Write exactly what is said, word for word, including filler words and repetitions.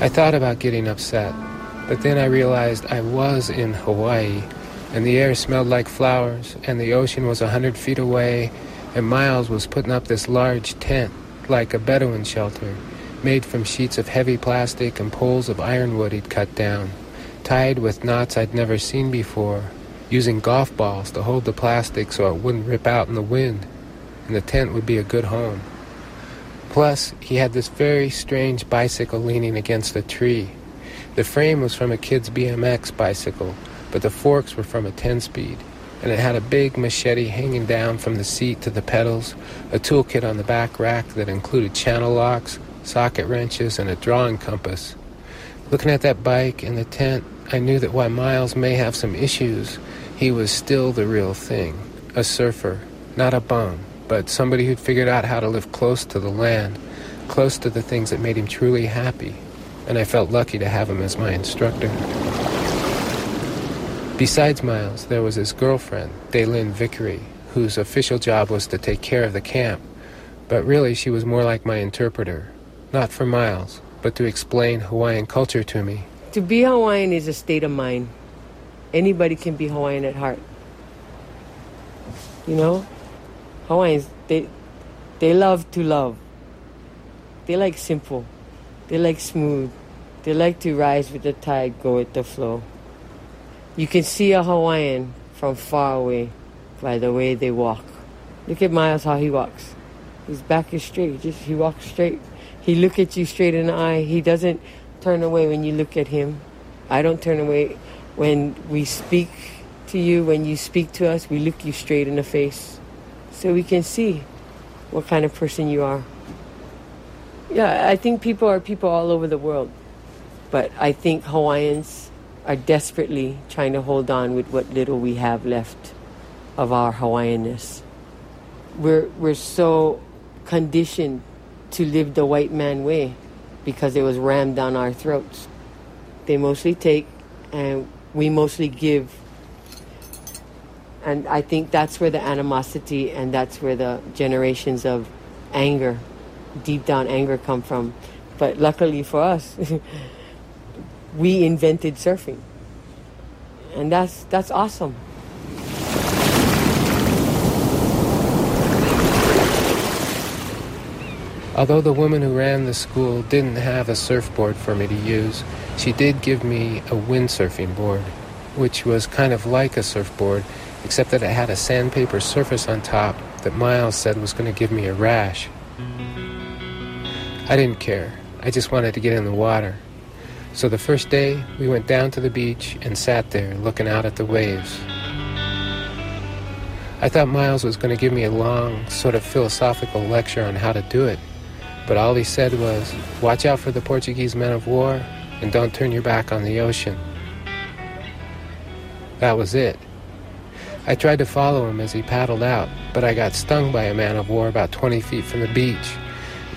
I thought about getting upset, but then I realized I was in Hawaii, and the air smelled like flowers, and the ocean was a hundred feet away, and Miles was putting up this large tent, like a Bedouin shelter, made from sheets of heavy plastic and poles of ironwood he'd cut down, tied with knots I'd never seen before, using golf balls to hold the plastic so it wouldn't rip out in the wind, and the tent would be a good home. Plus, he had this very strange bicycle leaning against a tree. The frame was from a kid's B M X bicycle, but the forks were from a ten-speed, and it had a big machete hanging down from the seat to the pedals, a toolkit on the back rack that included channel locks, socket wrenches, and a drawing compass. Looking at that bike and the tent, I knew that while Miles may have some issues, he was still the real thing, a surfer, not a bum, but somebody who'd figured out how to live close to the land, close to the things that made him truly happy, and I felt lucky to have him as my instructor. Besides Miles, there was his girlfriend, Daylin Vickery, whose official job was to take care of the camp, but really she was more like my interpreter, not for Miles, but to explain Hawaiian culture to me. To be Hawaiian is a state of mind. Anybody can be Hawaiian at heart. You know? Hawaiians, they they love to love. They like simple. They like smooth. They like to rise with the tide, go with the flow. You can see a Hawaiian from far away by the way they walk. Look at Miles, how he walks. His back is straight. He just he walks straight. He look at you straight in the eye. He doesn't turn away when you look at him. I don't turn away when we speak to you. When you speak to us, we look you straight in the face, so we can see what kind of person you are. Yeah, I think people are people all over the world, but I think Hawaiians are desperately trying to hold on with what little we have left of our Hawaiianness. We're we're so conditioned to live the white man way because it was rammed down our throats. They mostly take and we mostly give. And I think that's where the animosity and that's where the generations of anger, deep down anger, come from. But luckily for us, we invented surfing. And that's that's awesome. Although the woman who ran the school didn't have a surfboard for me to use, she did give me a windsurfing board, which was kind of like a surfboard, except that it had a sandpaper surface on top that Miles said was going to give me a rash. I didn't care. I just wanted to get in the water. So the first day, we went down to the beach and sat there looking out at the waves. I thought Miles was going to give me a long, sort of philosophical lecture on how to do it, but all he said was, watch out for the Portuguese men of war and don't turn your back on the ocean. That was it. I tried to follow him as he paddled out, but I got stung by a man of war about twenty feet from the beach,